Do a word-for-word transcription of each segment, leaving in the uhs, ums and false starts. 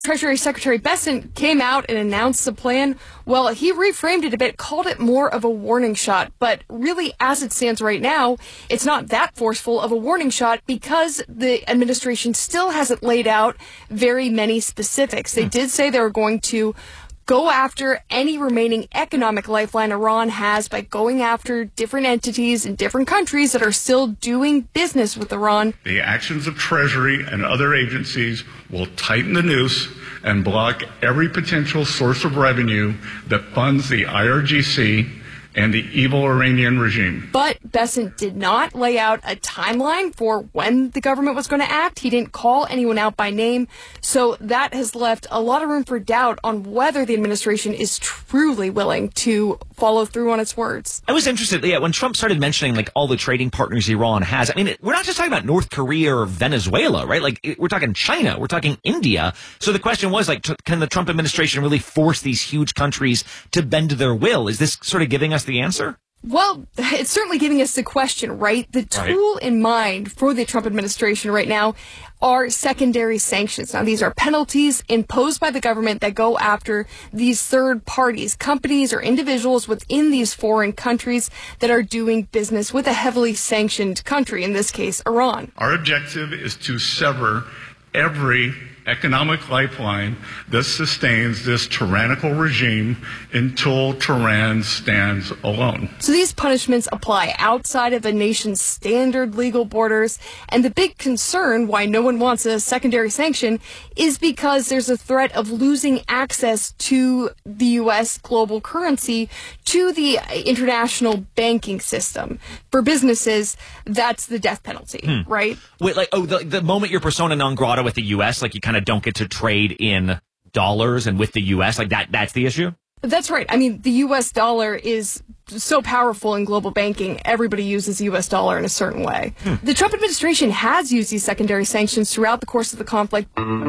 Treasury Secretary Bessent came out and announced the plan. Well, he reframed it a bit, called it more of a warning shot. But really, as it stands right now, it's not that forceful of a warning shot because the administration still hasn't laid out very many specifics. They did say they were going to go after any remaining economic lifeline Iran has by going after different entities in different countries that are still doing business with Iran. The actions of Treasury and other agencies will tighten the noose and block every potential source of revenue that funds the I R G C and the evil Iranian regime. But Bessent did not lay out a timeline for when the government was going to act. He didn't call anyone out by name. So that has left a lot of room for doubt on whether the administration is truly willing to follow through on its words. I was interested, yeah, when Trump started mentioning like all the trading partners Iran has. I mean, we're not just talking about North Korea or Venezuela, right? Like we're talking China, we're talking India. So the question was like, can the Trump administration really force these huge countries to bend to their will? Is this sort of giving us the answer? Well, it's certainly giving us the question, right? The tool right. in mind for the Trump administration right now are secondary sanctions. Now, these are penalties imposed by the government that go after these third parties, companies or individuals within these foreign countries that are doing business with a heavily sanctioned country, in this case, Iran. Our objective is to sever every economic lifeline that sustains this tyrannical regime until Tehran stands alone. So these punishments apply outside of a nation's standard legal borders, and the big concern why no one wants a secondary sanction is because there's a threat of losing access to the U S global currency, to the international banking system. For businesses, that's the death penalty, hmm. right? Wait, like, oh, the, the moment you're persona non grata with the U S, like you kind of don't get to trade in dollars and with the U S, like that, that's the issue? That's right. I mean, the U S dollar is so powerful in global banking. Everybody uses the U S dollar in a certain way. Hmm. The Trump administration has used these secondary sanctions throughout the course of the conflict.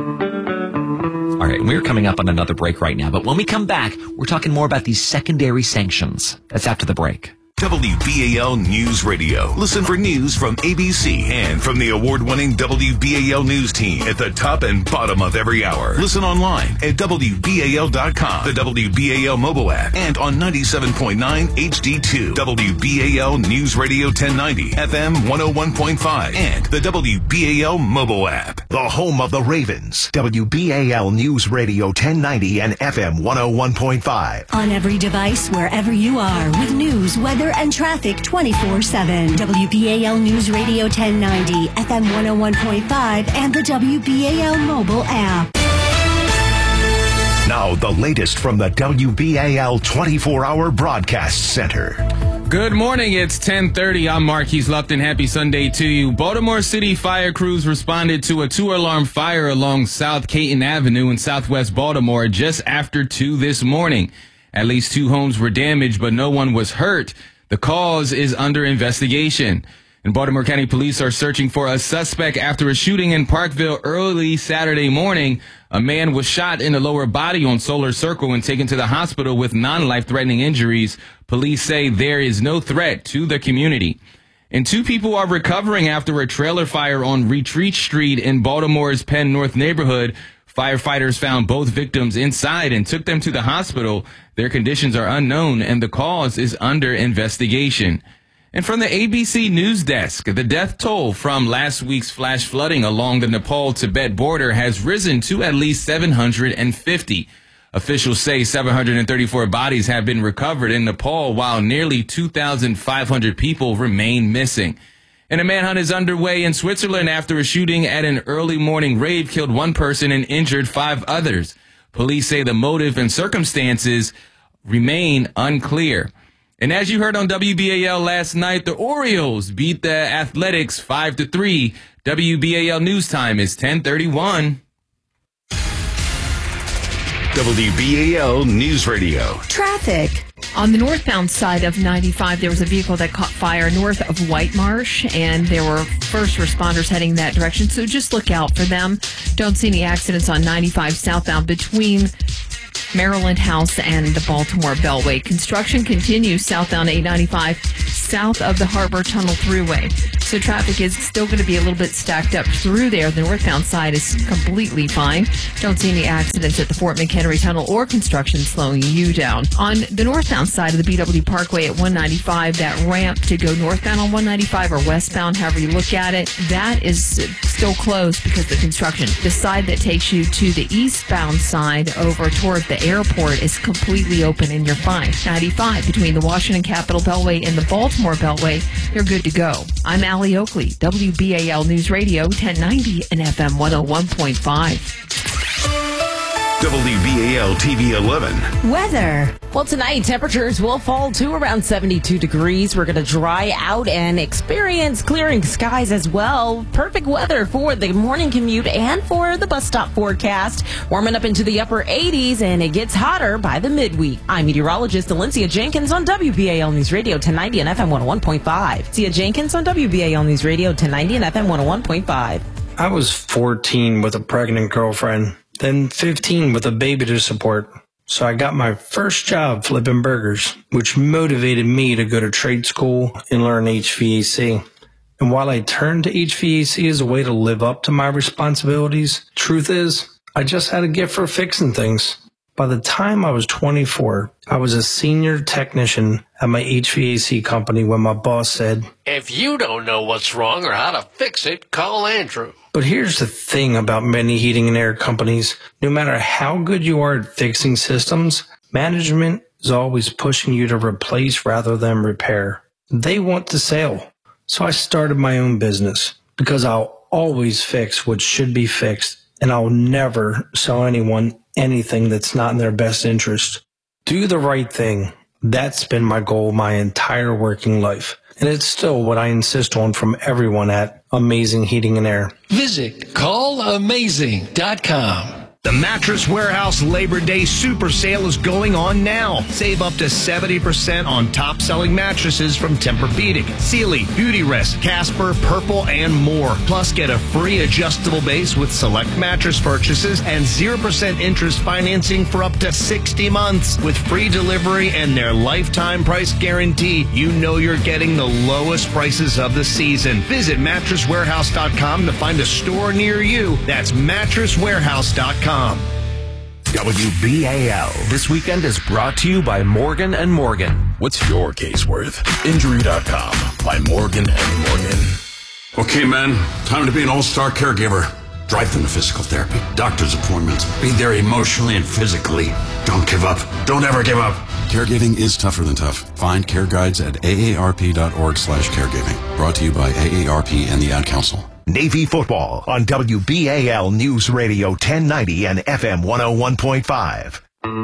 All right, we're coming up on another break right now, but when we come back, we're talking more about these secondary sanctions. That's after the break. W B A L News Radio. Listen for news from A B C and from the award-winning W B A L News team at the top and bottom of every hour. Listen online at W B A L dot com, the W B A L mobile app, and on ninety-seven point nine H D two. W B A L News Radio ten ninety, F M one oh one point five, and the W B A L mobile app. The home of the Ravens. W B A L News Radio ten ninety and F M one oh one point five. On every device, wherever you are, with news, weather, and traffic twenty-four seven. W B A L News Radio ten ninety, F M one oh one point five, and the W B A L mobile app. Now, the latest from the W B A L twenty-four hour Broadcast Center. Good morning. It's ten thirty. I'm Marquise Lupton. Happy Sunday to you. Baltimore City fire crews responded to a two-alarm fire along South Caton Avenue in southwest Baltimore just after two this morning. At least two homes were damaged, but no one was hurt. The cause is under investigation. And Baltimore County Police are searching for a suspect after a shooting in Parkville early Saturday morning. A man was shot in the lower body on Solar Circle and taken to the hospital with non-life-threatening injuries. Police say there is no threat to the community. And two people are recovering after a trailer fire on Retreat Street in Baltimore's Penn North neighborhood. Firefighters found both victims inside and took them to the hospital. Their conditions are unknown, and the cause is under investigation. And from the A B C News Desk, the death toll from last week's flash flooding along the Nepal-Tibet border has risen to at least seven hundred fifty. Officials say seven hundred thirty-four bodies have been recovered in Nepal, while nearly two thousand five hundred people remain missing. And a manhunt is underway in Switzerland after a shooting at an early morning rave killed one person and injured five others. Police say the motive and circumstances remain unclear. And as you heard on W B A L last night, the Orioles beat the Athletics five to three. W B A L News Time is ten thirty-one. W B A L News Radio. Traffic. On the northbound side of ninety-five, there was a vehicle that caught fire north of White Marsh, and there were first responders heading that direction, so just look out for them. Don't see any accidents on ninety-five southbound between Maryland House and the Baltimore Bellway. Construction continues southbound eight ninety-five south of the Harbor Tunnel Thruway. So traffic is still going to be a little bit stacked up through there. The northbound side is completely fine. Don't see any accidents at the Fort McHenry Tunnel or construction slowing you down. On the northbound side of the B W Parkway at one ninety-five, that ramp to go northbound on one ninety-five or westbound, however you look at it, that is still closed because of the construction. The side that takes you to the eastbound side over toward the airport is completely open and you're fine. ninety-five between the Washington Capitol Beltway and the Baltimore Beltway, you're good to go. I'm Allie Oakley, W B A L News Radio ten ninety and F M one oh one point five. W B A L T V eleven. Weather. Well, tonight, temperatures will fall to around seventy-two degrees. We're going to dry out and experience clearing skies as well. Perfect weather for the morning commute and for the bus stop forecast. Warming up into the upper eighties, and it gets hotter by the midweek. I'm meteorologist Valencia Jenkins on W B A L News Radio ten ninety and F M one oh one point five. Sia Jenkins on W B A L News Radio ten ninety and F M one oh one point five. I was fourteen with a pregnant girlfriend. Then fifteen with a baby to support. So I got my first job flipping burgers, which motivated me to go to trade school and learn H V A C. And while I turned to H V A C as a way to live up to my responsibilities, truth is, I just had a gift for fixing things. By the time I was twenty-four, I was a senior technician at my H V A C company when my boss said, "If you don't know what's wrong or how to fix it, call Andrew." But here's the thing about many heating and air companies. No matter how good you are at fixing systems, management is always pushing you to replace rather than repair. They want the sale. So I started my own business because I'll always fix what should be fixed, and I'll never sell anyone anything that's not in their best interest. Do the right thing. That's been my goal my entire working life. And it's still what I insist on from everyone at Amazing Heating and Air. Visit call amazing dot com. The Mattress Warehouse Labor Day Super Sale is going on now. Save up to seventy percent on top-selling mattresses from Tempur-Pedic, Sealy, Beautyrest, Casper, Purple, and more. Plus, get a free adjustable base with select mattress purchases and zero percent interest financing for up to sixty months. With free delivery and their lifetime price guarantee, you know you're getting the lowest prices of the season. Visit mattress warehouse dot com to find a store near you. That's mattress warehouse dot com. W B A L This weekend is brought to you by Morgan and Morgan. What's your case worth? Injury dot com by Morgan and Morgan. Okay, man, time to be an all-star caregiver. Drive them to physical therapy, doctor's appointments, be there emotionally and physically. Don't give up. Don't ever give up. Caregiving is tougher than tough. Find care guides at A A R P dot org slash caregiving. Brought to you by A A R P and the Ad Council. Navy football on W B A L News Radio ten ninety and F M one oh one point five.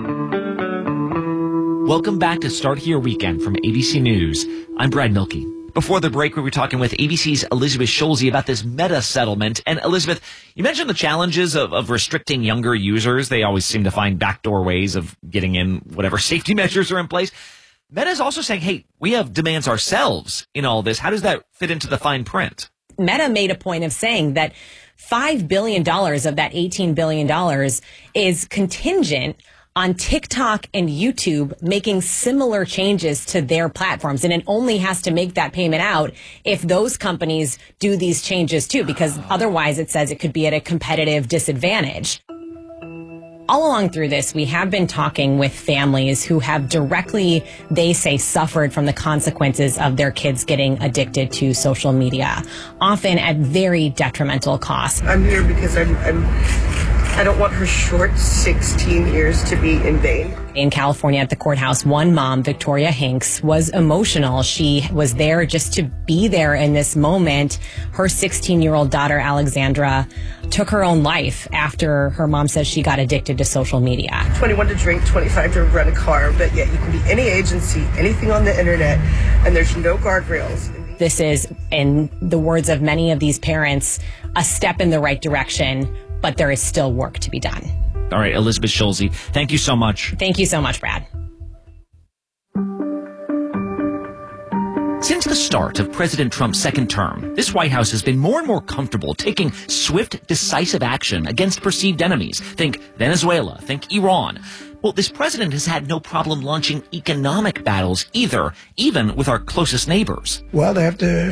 Welcome back to Start Here Weekend from A B C News. I'm Brad Milkey. Before the break, we were talking with A B C's Elizabeth Schulze about this Meta settlement. And Elizabeth, you mentioned the challenges of, of restricting younger users. They always seem to find backdoor ways of getting in whatever safety measures are in place. Meta's also saying, hey, we have demands ourselves in all this. How does that fit into the fine print? Meta made a point of saying that five billion dollars of that eighteen billion dollars is contingent on TikTok and YouTube making similar changes to their platforms. And it only has to make that payment out if those companies do these changes too, because otherwise it says it could be at a competitive disadvantage. All along through this, we have been talking with families who have directly, they say, suffered from the consequences of their kids getting addicted to social media, often at very detrimental cost. I'm here because I'm, I'm I don't want her short sixteen years to be in vain. In California at the courthouse, one mom, Victoria Hanks, was emotional. She was there just to be there in this moment. Her sixteen-year-old daughter, Alexandra, took her own life after her mom says she got addicted to social media. twenty-one to drink, twenty-five to rent a car, but yet you can be any agency, anything on the internet, and there's no guardrails. This is, in the words of many of these parents, a step in the right direction, but there is still work to be done. All right, Elizabeth Schulze, thank you so much. Thank you so much, Brad. Since the start of President Trump's second term, this White House has been more and more comfortable taking swift, decisive action against perceived enemies. Think Venezuela, think Iran. Well, this president has had no problem launching economic battles either, even with our closest neighbors. Well, they have to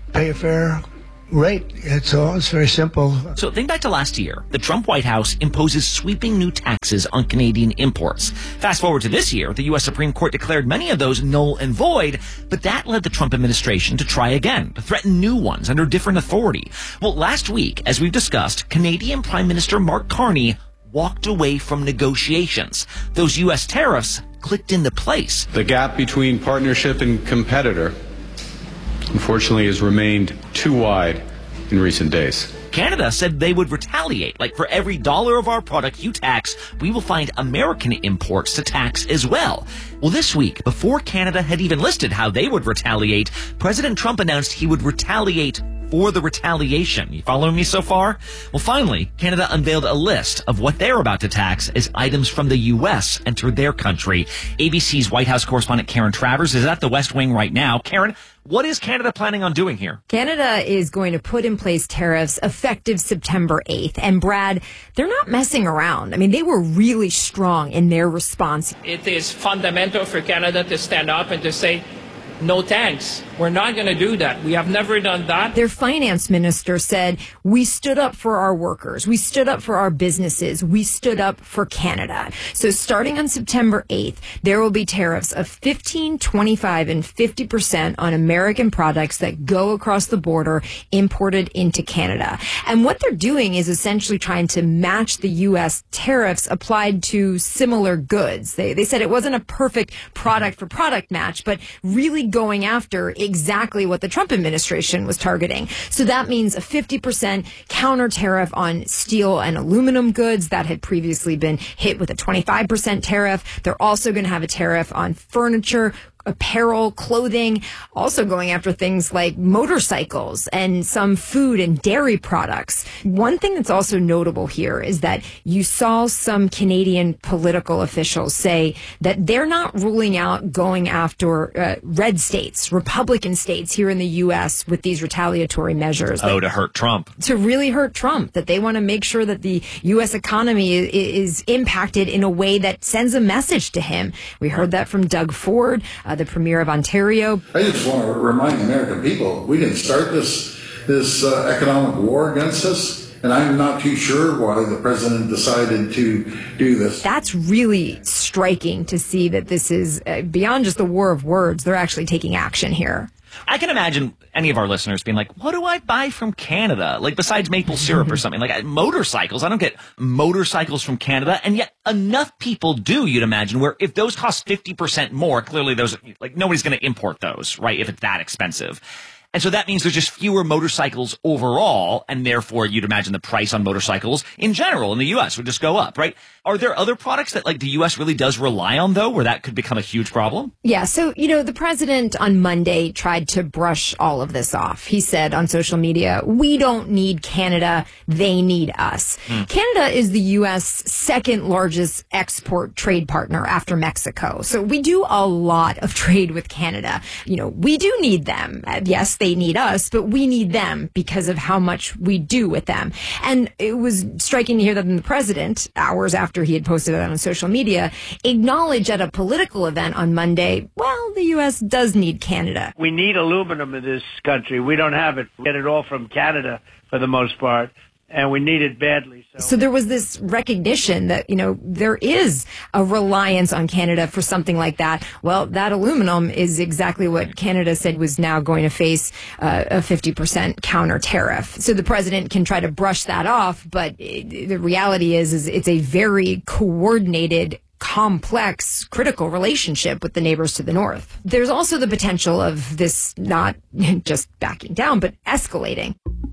pay a fair rate. It's all. It's very simple. So think back to last year. The Trump White House imposes sweeping new taxes on Canadian imports. Fast forward to this year, the U S Supreme Court declared many of those null and void, but that led the Trump administration to try again, to threaten new ones under different authority. Well, last week, as we've discussed, Canadian Prime Minister Mark Carney walked away from negotiations. Those U S tariffs clicked into place. The gap between partnership and competitor, unfortunately, has remained too wide in recent days. Canada said they would retaliate. Like, for every dollar of our product you tax, we will find American imports to tax as well. Well, this week, before Canada had even listed how they would retaliate, President Trump announced he would retaliate for the retaliation. You following me so far? Well, finally, Canada unveiled a list of what they're about to tax as items from the U S enter their country. A B C's White House correspondent Karen Travers is at the West Wing right now. Karen, what is Canada planning on doing here? Canada is going to put in place tariffs effective September eighth. And Brad, they're not messing around. I mean, they were really strong in their response. It is fundamental for Canada to stand up and to say, no thanks. We're not going to do that. We have never done that. Their finance minister said, we stood up for our workers. We stood up for our businesses. We stood up for Canada. So starting on September eighth, there will be tariffs of fifteen, twenty-five, and fifty percent on American products that go across the border imported into Canada. And what they're doing is essentially trying to match the U S tariffs applied to similar goods. They, they said it wasn't a perfect product for product match, but really going after exactly what the Trump administration was targeting. So that means a fifty percent counter tariff on steel and aluminum goods that had previously been hit with a twenty-five percent tariff. They're also going to have a tariff on furniture, apparel, clothing, also going after things like motorcycles and some food and dairy products. One thing that's also notable here is that you saw some Canadian political officials say that they're not ruling out going after uh, red states, Republican states here in the U S with these retaliatory measures. Oh, to hurt Trump. To really hurt Trump, that they want to make sure that the U S economy is, is impacted in a way that sends a message to him. We heard that from Doug Ford, uh, the Premier of Ontario. I just want to remind the American people, we didn't start this this uh, economic war against us, and I'm not too sure why the president decided to do this. That's really striking to see that this is uh, beyond just the war of words. They're actually taking action here. I can imagine any of our listeners being like, what do I buy from Canada? Like, besides maple syrup or something, like motorcycles. I don't get motorcycles from Canada. And yet enough people do, you'd imagine, where if those cost fifty percent more, clearly those, like, nobody's going to import those, right? If it's that expensive. And so that means there's just fewer motorcycles overall, and therefore you'd imagine the price on motorcycles in general in the U S would just go up, right? Are there other products that, like, the U S really does rely on, though, where that could become a huge problem? Yeah, so, you know, the president on Monday tried to brush all of this off. He said on social media, we don't need Canada, they need us. Hmm. Canada is the U S second largest export trade partner after Mexico. So we do a lot of trade with Canada. You know, we do need them. Yes, they need us, but we need them because of how much we do with them. And it was striking to hear that the president, hours after he had posted it on social media, acknowledged at a political event on Monday, well, the U S does need Canada. We need aluminum in this country. We don't have it. We get it all from Canada for the most part, and we need it badly. So. so there was this recognition that, you know, there is a reliance on Canada for something like that. Well, that aluminum is exactly what Canada said was now going to face uh, a fifty percent counter tariff. So the president can try to brush that off, but it, the reality is, is it's a very coordinated, complex, critical relationship with the neighbors to the north. There's also the potential of this not just backing down, but escalating.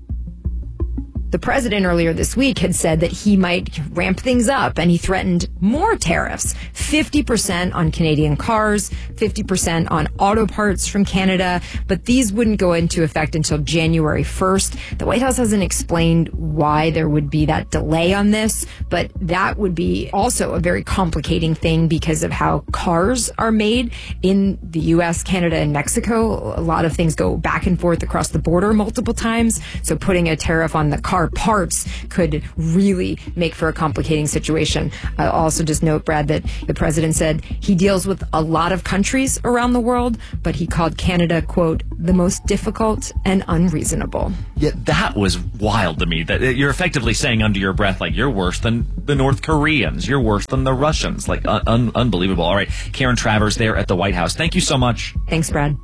The president earlier this week had said that he might ramp things up, and he threatened more tariffs, fifty percent on Canadian cars, fifty percent on auto parts from Canada, but these wouldn't go into effect until January first. The White House hasn't explained why there would be that delay on this, but that would be also a very complicating thing because of how cars are made in the U S, Canada, and Mexico. A lot of things go back and forth across the border multiple times, so putting a tariff on the car car parts could really make for a complicating situation. I'll also just note, Brad, that the president said he deals with a lot of countries around the world, but he called Canada, quote, the most difficult and unreasonable. Yeah, that was wild to me. That you're effectively saying under your breath, like, you're worse than the North Koreans. You're worse than the Russians. Like, un- un- unbelievable. All right, Karen Travers there at the White House. Thank you so much. Thanks, Brad.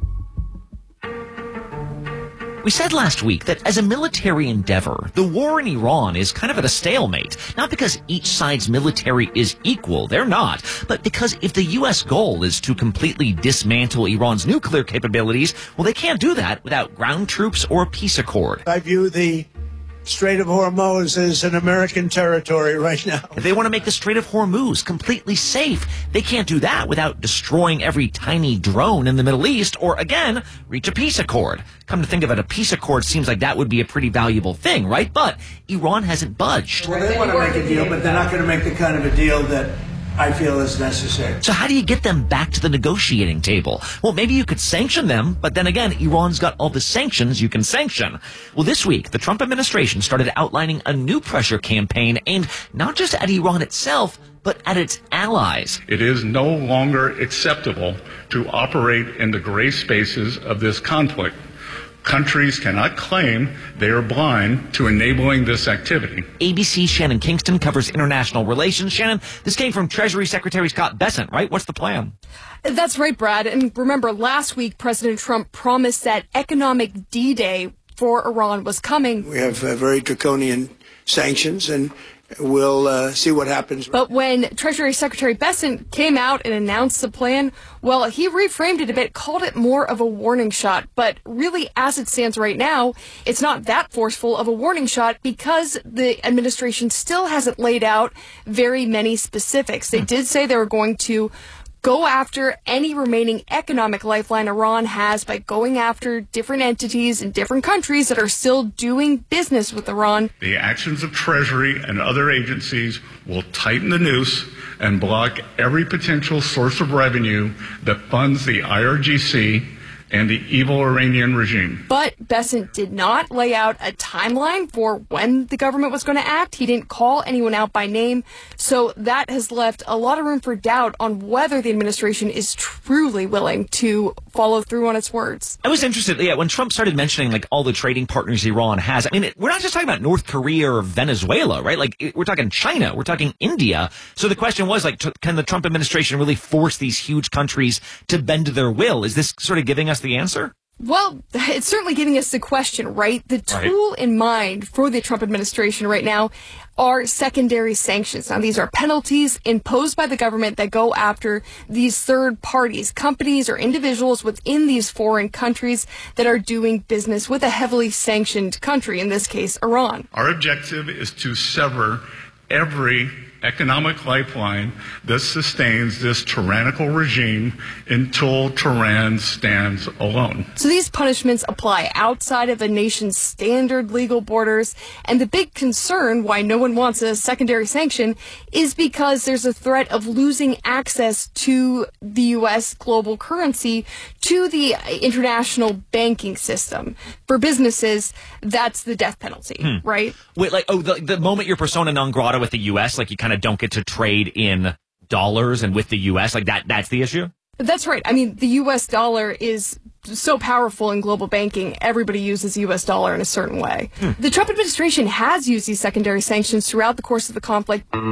We said last week that as a military endeavor, the war in Iran is kind of at a stalemate. Not because each side's military is equal, they're not, but because if the U S goal is to completely dismantle Iran's nuclear capabilities, well, they can't do that without ground troops or a peace accord. I view the Strait of Hormuz as an American territory right now. If they want to make the Strait of Hormuz completely safe, they can't do that without destroying every tiny drone in the Middle East or, again, reach a peace accord. Come to think of it, a peace accord seems like that would be a pretty valuable thing, right? But Iran hasn't budged. Well, they want to make a deal, but they're not going to make the kind of a deal that I feel is necessary. So how do you get them back to the negotiating table? Well, maybe you could sanction them, but then again, Iran's got all the sanctions you can sanction. Well, this week, the Trump administration started outlining a new pressure campaign aimed not just at Iran itself, but at its allies. It is no longer acceptable to operate in the gray spaces of this conflict. Countries cannot claim they are blind to enabling this activity. A B C's Shannon Kingston covers international relations. Shannon, this came from Treasury Secretary Scott Bessent, right? What's the plan? That's right, Brad. And remember, last week, President Trump promised that economic D-Day for Iran was coming. We have uh, very draconian sanctions, and we'll uh, see what happens. But when Treasury Secretary Bessent came out and announced the plan, well, he reframed it a bit, called it more of a warning shot. But really, as it stands right now, it's not that forceful of a warning shot because the administration still hasn't laid out very many specifics. They did say they were going to go after any remaining economic lifeline Iran has by going after different entities in different countries that are still doing business with Iran. The actions of Treasury and other agencies will tighten the noose and block every potential source of revenue that funds the I R G C and the evil Iranian regime. But Bessent did not lay out a timeline for when the government was going to act. He didn't call anyone out by name. So that has left a lot of room for doubt on whether the administration is truly willing to follow through on its words. I was interested, yeah, when Trump started mentioning like all the trading partners Iran has. I mean, it, we're not just talking about North Korea or Venezuela, right? Like it, we're talking China, we're talking India. So the question was like, t- can the Trump administration really force these huge countries to bend to their will? Is this sort of giving us the answer? Well, it's certainly giving us the question, right? The tool right. in mind for the Trump administration right now are secondary sanctions. Now, these are penalties imposed by the government that go after these third parties, companies or individuals within these foreign countries that are doing business with a heavily sanctioned country, in this case, Iran. Our objective is to sever every economic lifeline that sustains this tyrannical regime until Tehran stands alone. So these punishments apply outside of the nation's standard legal borders, and the big concern why no one wants a secondary sanction is because there's a threat of losing access to the U S global currency, to the international banking system. For businesses, that's the death penalty, hmm. right? Wait, like, oh, the, the moment you're persona non grata with the U S, like you kind of don't get to trade in dollars and with the U S, like that, that's the issue? That's right. I mean, the U S dollar is so powerful in global banking. Everybody uses the U S dollar in a certain way. Hmm. The Trump administration has used these secondary sanctions throughout the course of the conflict. All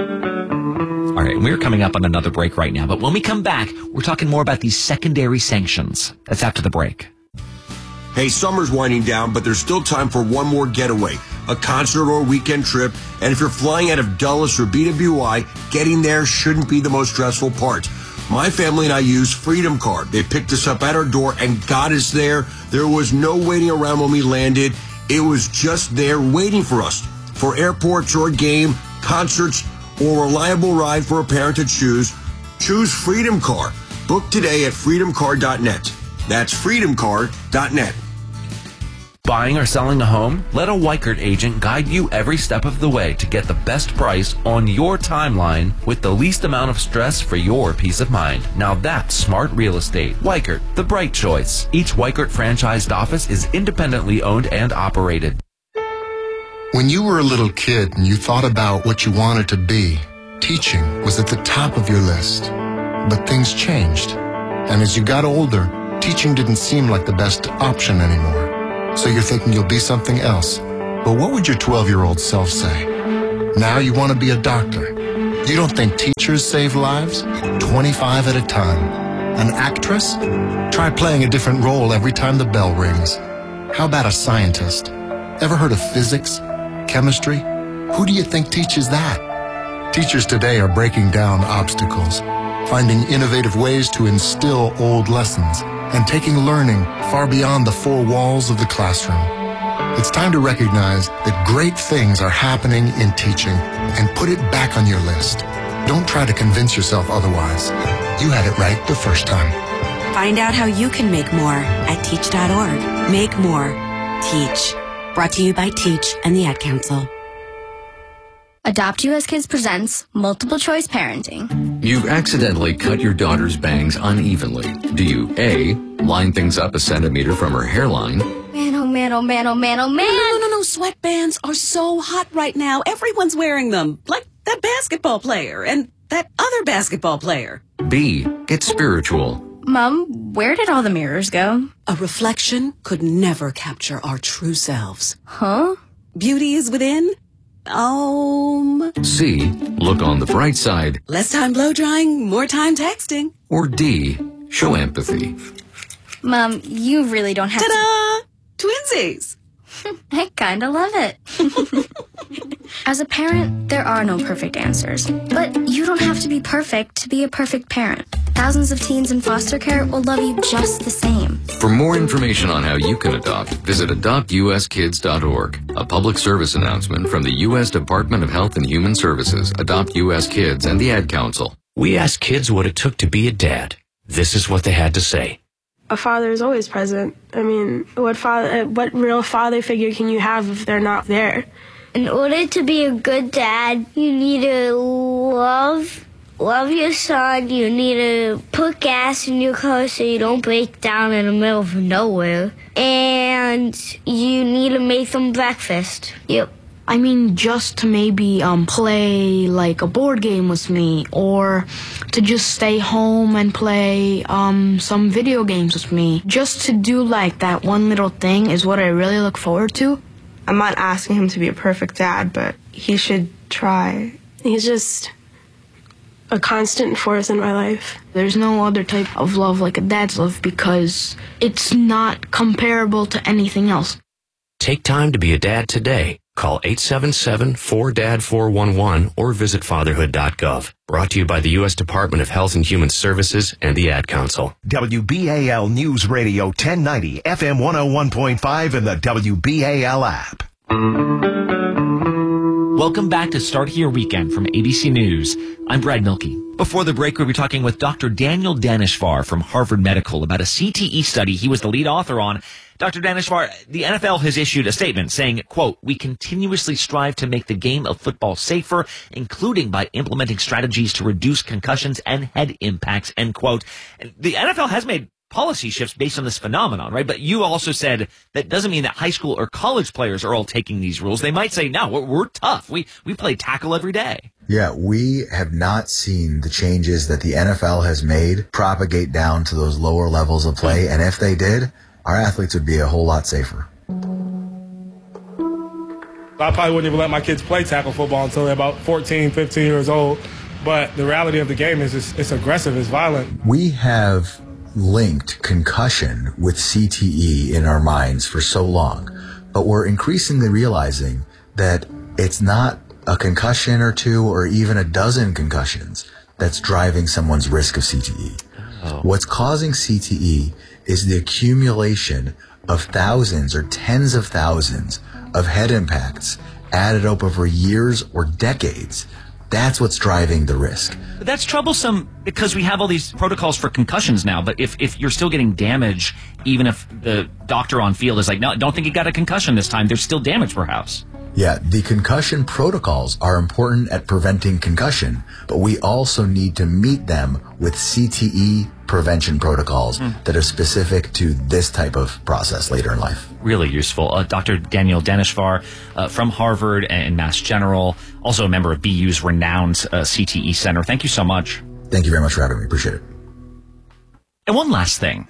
right, we're coming up on another break right now, but when we come back, we're talking more about these secondary sanctions. That's after the break. Hey, summer's winding down, but there's still time for one more getaway, a concert or a weekend trip. And if you're flying out of Dulles or B W I, getting there shouldn't be the most stressful part. My family and I used Freedom Card. They picked us up at our door and got us there. There was no waiting around when we landed. It was just there waiting for us. For airports or a game, concerts, or a reliable ride for a parent to choose, choose Freedom Card. Book today at freedom card dot net. That's freedom card dot net. Buying or selling a home? Let a Weichert agent guide you every step of the way to get the best price on your timeline with the least amount of stress for your peace of mind. Now that's smart real estate. Weichert, the bright choice. Each Weichert franchised office is independently owned and operated. When you were a little kid and you thought about what you wanted to be, teaching was at the top of your list. But things changed. And as you got older, teaching didn't seem like the best option anymore. So you're thinking you'll be something else. But what would your twelve-year-old self say? Now you want to be a doctor. You don't think teachers save lives? twenty-five at a time. An actress? Try playing a different role every time the bell rings. How about a scientist? Ever heard of physics? Chemistry? Who do you think teaches that? Teachers today are breaking down obstacles, finding innovative ways to instill old lessons, and taking learning far beyond the four walls of the classroom. It's time to recognize that great things are happening in teaching and put it back on your list. Don't try to convince yourself otherwise. You had it right the first time. Find out how you can make more at teach dot org. Make more. Teach. Brought to you by Teach and the Ad Council. Adopt U S Kids presents Multiple Choice Parenting. You've accidentally cut your daughter's bangs unevenly. Do you A, line things up a centimeter from her hairline? Man, oh man, oh man, oh man, oh man. No, no, no, no. Sweatbands are so hot right now. Everyone's wearing them. Like that basketball player and that other basketball player. B, get spiritual. Mom, where did all the mirrors go? A reflection could never capture our true selves. Huh? Beauty is within. Um. C, look on the bright side. Less time blow drying, more time texting. Or D, show empathy. Mom, you really don't have Ta-da! To... Twinsies! I kinda love it. As a parent, there are no perfect answers. But you don't have to be perfect to be a perfect parent. Thousands of teens in foster care will love you just the same. For more information on how you can adopt, visit adopt u s kids dot org. A public service announcement from the U S Department of Health and Human Services, Adopt U S Kids, and the Ad Council. We asked kids what it took to be a dad. This is what they had to say. A father is always present. I mean, what father, what real father figure can you have if they're not there? In order to be a good dad, you need to love, love your son. You need to put gas in your car so you don't break down in the middle of nowhere. And you need to make them breakfast. Yep. I mean, just to maybe um, play like a board game with me, or to just stay home and play um, some video games with me. Just to do like that one little thing is what I really look forward to. I'm not asking him to be a perfect dad, but he should try. He's just a constant force in my life. There's no other type of love like a dad's love because it's not comparable to anything else. Take time to be a dad today. Call eight seven seven, four D A D, four one one or visit fatherhood dot gov. Brought to you by the U S Department of Health and Human Services and the Ad Council. W B A L News Radio ten ninety, F M one oh one point five, and the W B A L app. Welcome back to Start Here Weekend from A B C News. I'm Brad Milkey. Before the break, we'll be talking with Doctor Daniel Daneshvar from Harvard Medical about a C T E study he was the lead author on. Doctor Daneshvar, the N F L has issued a statement saying, quote, "We continuously strive to make the game of football safer, including by implementing strategies to reduce concussions and head impacts," end quote. And the N F L has made policy shifts based on this phenomenon, right? But you also said that doesn't mean that high school or college players are all taking these rules. They might say, no, we're, we're tough. We, we play tackle every day. Yeah, we have not seen the changes that the N F L has made propagate down to those lower levels of play. And if they did, our athletes would be a whole lot safer. I probably wouldn't even let my kids play tackle football until they're about fourteen, fifteen years old. But the reality of the game is it's, it's aggressive, it's violent. We have linked concussion with C T E in our minds for so long, but we're increasingly realizing that it's not a concussion or two or even a dozen concussions that's driving someone's risk of C T E. Oh. What's causing C T E is the accumulation of thousands or tens of thousands of head impacts added up over years or decades. That's what's driving the risk. But that's troublesome because we have all these protocols for concussions now. But if, if you're still getting damage, even if the doctor on field is like, no, don't think you got a concussion this time, there's still damage perhaps. Yeah, the concussion protocols are important at preventing concussion, but we also need to meet them with C T E prevention protocols mm. that are specific to this type of process later in life. Really useful. Uh, Doctor Daniel Daneshvar uh, from Harvard and Mass General, also a member of B U's renowned uh, C T E Center. Thank you so much. Thank you very much for having me. Appreciate it. And one last thing.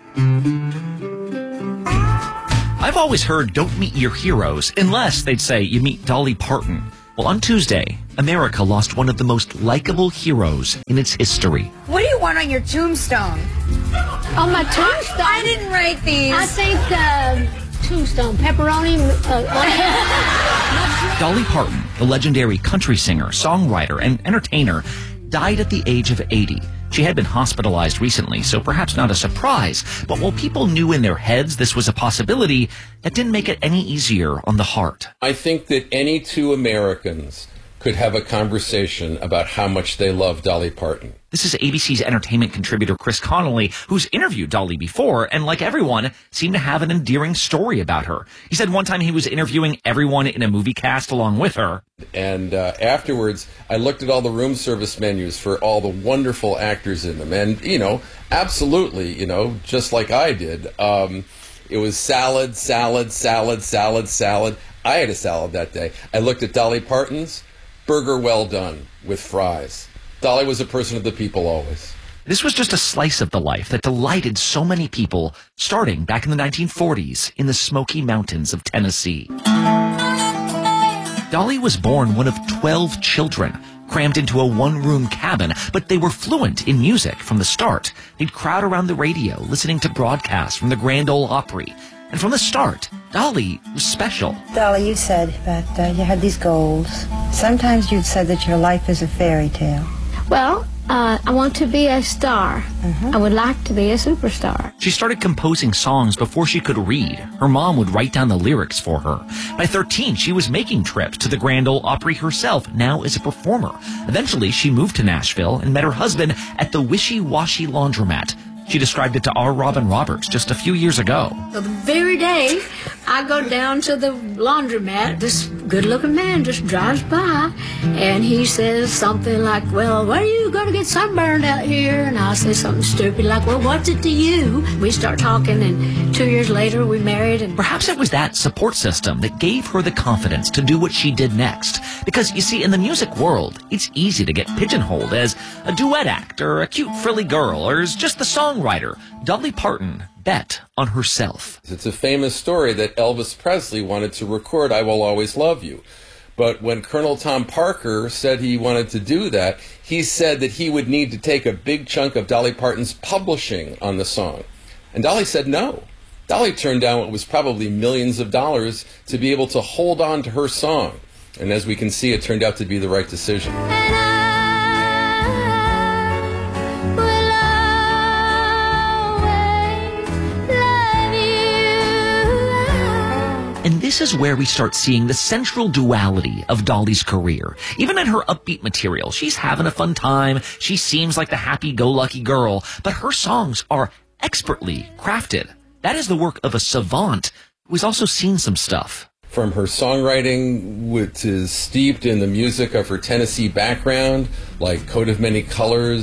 I've always heard don't meet your heroes unless they'd say you meet Dolly Parton. Well, on Tuesday, America lost one of the most likable heroes in its history. What do you want on your tombstone? On my tombstone? I didn't write these. I think uh, tombstone, pepperoni. Uh, Dolly Parton, the legendary country singer, songwriter, and entertainer, died at the age of eighty. She had been hospitalized recently, so perhaps not a surprise. But while people knew in their heads this was a possibility, that didn't make it any easier on the heart. I think that any two Americans could have a conversation about how much they love Dolly Parton. This is A B C's entertainment contributor Chris Connolly, who's interviewed Dolly before, and like everyone, seemed to have an endearing story about her. He said one time he was interviewing everyone in a movie cast along with her. And uh, afterwards, I looked at all the room service menus for all the wonderful actors in them. And, you know, absolutely, you know, just like I did, um, it was salad, salad, salad, salad, salad. I had a salad that day. I looked at Dolly Parton's. Burger well done with fries. Dolly was a person of the people always. This was just a slice of the life that delighted so many people, starting back in the nineteen forties in the Smoky Mountains of Tennessee. Dolly was born one of twelve children, crammed into a one-room cabin, but they were fluent in music from the start. They'd crowd around the radio, listening to broadcasts from the Grand Ole Opry. And from the start, Dolly was special. Dolly, you said that uh, you had these goals. Sometimes you'd said that your life is a fairy tale. Well, uh, I want to be a star. Uh-huh. I would like to be a superstar. She started composing songs before she could read. Her mom would write down the lyrics for her. By thirteen, she was making trips to the Grand Ole Opry herself, now as a performer. Eventually, she moved to Nashville and met her husband at the Wishy Washy Laundromat. She described it to our Robin Roberts just a few years ago. So the very day I go down to the laundromat, this good-looking man just drives by, and he says something like, well, what are you going to get sunburned out here? And I'll say something stupid like, well, what's it to you? We start talking, and two years later we married. And perhaps it was that support system that gave her the confidence to do what she did next. Because, you see, in the music world, it's easy to get pigeonholed as a duet act or a cute frilly girl or as just the songwriter. Dolly Parton bet on herself. It's a famous story that Elvis Presley wanted to record I Will Always Love You. But when Colonel Tom Parker said he wanted to do that, he said that he would need to take a big chunk of Dolly Parton's publishing on the song. And Dolly said no. Dolly turned down what was probably millions of dollars to be able to hold on to her song. And as we can see, it turned out to be the right decision. And this is where we start seeing the central duality of Dolly's career. Even in her upbeat material, she's having a fun time. She seems like the happy-go-lucky girl, but her songs are expertly crafted. That is the work of a savant who has also seen some stuff. From her songwriting, which is steeped in the music of her Tennessee background, like Coat of Many Colors,